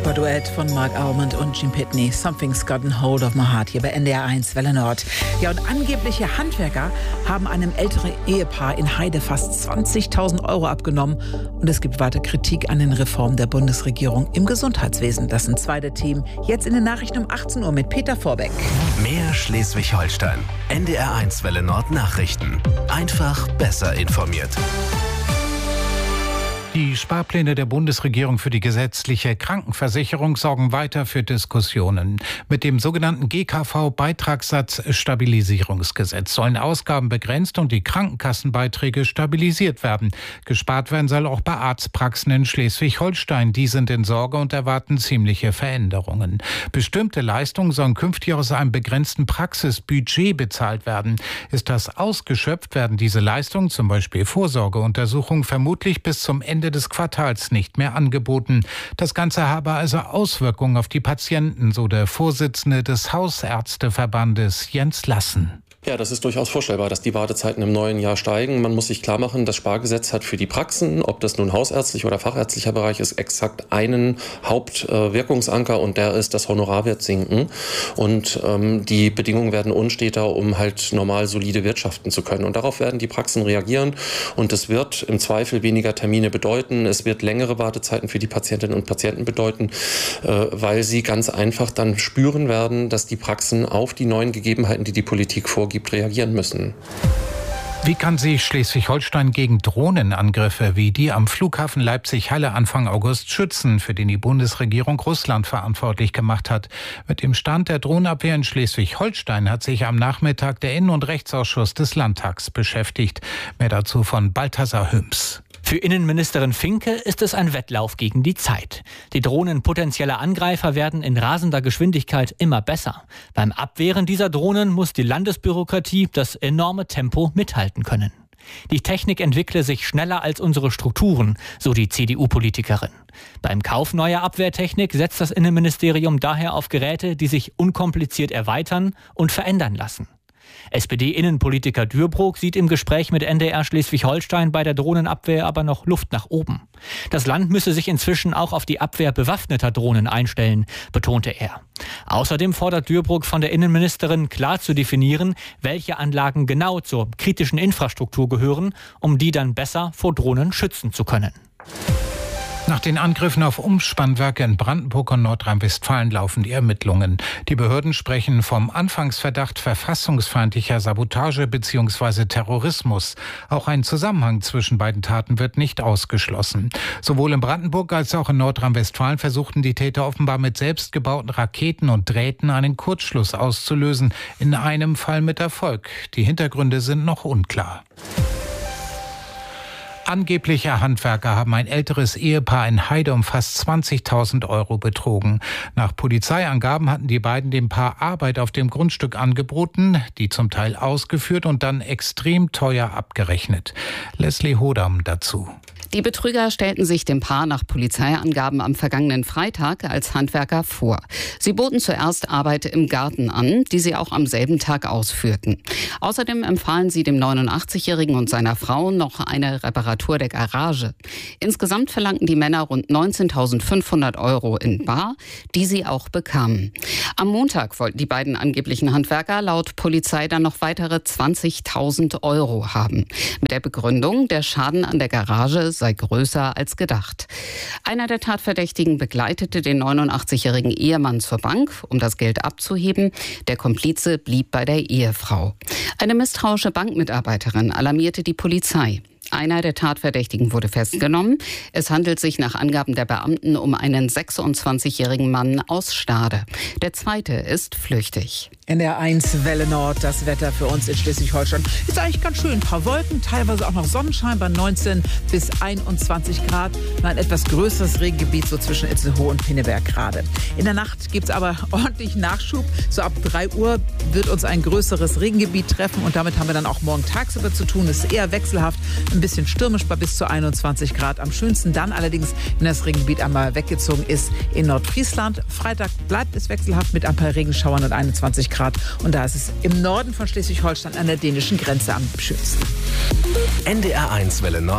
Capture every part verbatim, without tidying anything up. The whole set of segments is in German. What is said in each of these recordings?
super Duett von Mark Almond und Gene Pitney. Something's gotten hold of my heart hier bei N D R eins Welle Nord. Ja, und angebliche Handwerker haben einem älteren Ehepaar in Heide fast zwanzigtausend Euro abgenommen. Und es gibt weiter Kritik an den Reformen der Bundesregierung im Gesundheitswesen. Das sind zwei der Themen. Jetzt in den Nachrichten um achtzehn Uhr mit Peter Vorbeck. Mehr Schleswig-Holstein. N D R eins Welle Nord Nachrichten. Einfach besser informiert. Die Sparpläne der Bundesregierung für die gesetzliche Krankenversicherung sorgen weiter für Diskussionen. Mit dem sogenannten G K V-Beitragssatzstabilisierungsgesetz sollen Ausgaben begrenzt und die Krankenkassenbeiträge stabilisiert werden. Gespart werden soll auch bei Arztpraxen in Schleswig-Holstein. Die sind in Sorge und erwarten ziemliche Veränderungen. Bestimmte Leistungen sollen künftig aus einem begrenzten Praxisbudget bezahlt werden. Ist das ausgeschöpft, werden diese Leistungen, zum Beispiel Vorsorgeuntersuchungen, vermutlich bis zum Ende des Quartals nicht mehr angeboten. Das Ganze habe also Auswirkungen auf die Patienten, so der Vorsitzende des Hausärzteverbandes Jens Lassen. Ja, das ist durchaus vorstellbar, dass die Wartezeiten im neuen Jahr steigen. Man muss sich klar machen, das Spargesetz hat für die Praxen, ob das nun hausärztlich oder fachärztlicher Bereich ist, exakt einen Hauptwirkungsanker und der ist, das Honorar wird sinken. Und ähm, die Bedingungen werden unsteter, um halt normal solide wirtschaften zu können. Und darauf werden die Praxen reagieren und es wird im Zweifel weniger Termine bedeuten. Es wird längere Wartezeiten für die Patientinnen und Patienten bedeuten, äh, weil sie ganz einfach dann spüren werden, dass die Praxen auf die neuen Gegebenheiten, die die Politik vorgibt, gibt, reagieren müssen. Wie kann sich Schleswig-Holstein gegen Drohnenangriffe wie die am Flughafen Leipzig-Halle Anfang August schützen, für den die Bundesregierung Russland verantwortlich gemacht hat? Mit dem Stand der Drohnenabwehr in Schleswig-Holstein hat sich am Nachmittag der Innen- und Rechtsausschuss des Landtags beschäftigt. Mehr dazu von Balthasar Hüms. Für Innenministerin Finke ist es ein Wettlauf gegen die Zeit. Die Drohnen potenzieller Angreifer werden in rasender Geschwindigkeit immer besser. Beim Abwehren dieser Drohnen muss die Landesbürokratie das enorme Tempo mithalten können. Die Technik entwickle sich schneller als unsere Strukturen, so die C D U-Politikerin. Beim Kauf neuer Abwehrtechnik setzt das Innenministerium daher auf Geräte, die sich unkompliziert erweitern und verändern lassen. S P D-Innenpolitiker Dürbrook sieht im Gespräch mit N D R Schleswig-Holstein bei der Drohnenabwehr aber noch Luft nach oben. Das Land müsse sich inzwischen auch auf die Abwehr bewaffneter Drohnen einstellen, betonte er. Außerdem fordert Dürbrook von der Innenministerin klar zu definieren, welche Anlagen genau zur kritischen Infrastruktur gehören, um die dann besser vor Drohnen schützen zu können. Nach den Angriffen auf Umspannwerke in Brandenburg und Nordrhein-Westfalen laufen die Ermittlungen. Die Behörden sprechen vom Anfangsverdacht verfassungsfeindlicher Sabotage bzw. Terrorismus. Auch ein Zusammenhang zwischen beiden Taten wird nicht ausgeschlossen. Sowohl in Brandenburg als auch in Nordrhein-Westfalen versuchten die Täter offenbar mit selbstgebauten Raketen und Drähten einen Kurzschluss auszulösen. In einem Fall mit Erfolg. Die Hintergründe sind noch unklar. Angebliche Handwerker haben ein älteres Ehepaar in Heide um fast zwanzigtausend Euro betrogen. Nach Polizeiangaben hatten die beiden dem Paar Arbeit auf dem Grundstück angeboten, die zum Teil ausgeführt und dann extrem teuer abgerechnet. Leslie Hodam dazu. Die Betrüger stellten sich dem Paar nach Polizeiangaben am vergangenen Freitag als Handwerker vor. Sie boten zuerst Arbeit im Garten an, die sie auch am selben Tag ausführten. Außerdem empfahlen sie dem neunundachtzigjährigen und seiner Frau noch eine Reparatur der Garage. Insgesamt verlangten die Männer rund neunzehntausendfünfhundert Euro in bar, die sie auch bekamen. Am Montag wollten die beiden angeblichen Handwerker laut Polizei dann noch weitere zwanzigtausend Euro haben. Mit der Begründung, der Schaden an der Garage sei größer als gedacht. Einer der Tatverdächtigen begleitete den neunundachtzigjährigen Ehemann zur Bank, um das Geld abzuheben. Der Komplize blieb bei der Ehefrau. Eine misstrauische Bankmitarbeiterin alarmierte die Polizei. Einer der Tatverdächtigen wurde festgenommen. Es handelt sich nach Angaben der Beamten um einen sechsundzwanzigjährigen Mann aus Stade. Der zweite ist flüchtig. N D R eins Welle Nord, das Wetter für uns in Schleswig-Holstein ist eigentlich ganz schön. Ein paar Wolken, teilweise auch noch Sonnenschein bei neunzehn bis einundzwanzig Grad. Ein etwas größeres Regengebiet so zwischen Itzehoe und Pinneberg gerade. In der Nacht gibt es aber ordentlich Nachschub. So ab drei Uhr wird uns ein größeres Regengebiet treffen und damit haben wir dann auch morgen tagsüber zu tun. Es ist eher wechselhaft, ein bisschen stürmisch bei bis zu einundzwanzig Grad. Am schönsten dann allerdings, wenn das Regengebiet einmal weggezogen ist, in Nordfriesland. Freitag bleibt es wechselhaft mit ein paar Regenschauern und einundzwanzig Grad. Und da ist es im Norden von Schleswig-Holstein an der dänischen Grenze am schönsten. N D R eins Welle Nord,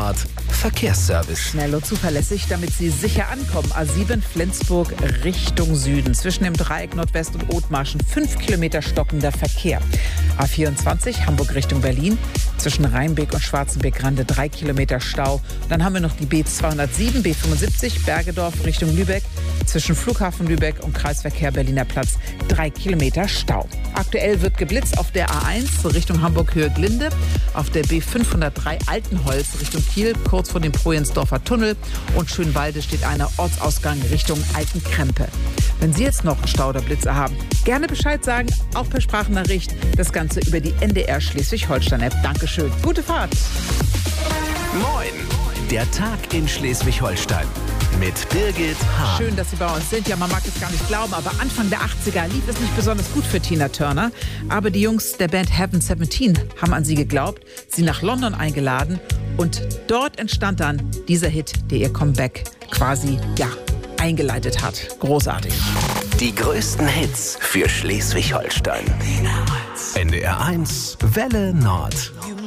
Verkehrsservice. Schnell und zuverlässig, damit Sie sicher ankommen. A sieben Flensburg Richtung Süden. Zwischen dem Dreieck Nordwest und Othmarschen fünf Kilometer stockender Verkehr. A vierundzwanzig Hamburg Richtung Berlin. Zwischen Rheinbeck und Schwarzenbeck-Rande drei Kilometer Stau. Dann haben wir noch die B zweihundertsieben, B fünfundsiebzig Bergedorf Richtung Lübeck. Zwischen Flughafen Lübeck und Kreisverkehr Berliner Platz drei Kilometer Stau. Aktuell wird geblitzt auf der A eins Richtung Hamburg-Höhe Glinde. Auf der B fünfhundertdrei Altenholz Richtung Kiel, kurz vor dem Projensdorfer Tunnel. Und Schönwalde steht einer Ortsausgang Richtung Altenkrempe. Wenn Sie jetzt noch einen Stau oder Blitze haben, gerne Bescheid sagen, auch per Sprachnachricht. Das Ganze über die N D R Schleswig-Holstein-App. Dankeschön. Gute Fahrt. Moin. Der Tag in Schleswig-Holstein. Mit Birgit Hahn. Schön, dass Sie bei uns sind. Ja, man mag es gar nicht glauben, aber Anfang der achtziger lief es nicht besonders gut für Tina Turner. Aber die Jungs der Band Heaven siebzehn haben an sie geglaubt, sie nach London eingeladen. Und dort entstand dann dieser Hit, der ihr Comeback quasi, ja, eingeleitet hat. Großartig. Die größten Hits für Schleswig-Holstein. N D R eins Welle Nord.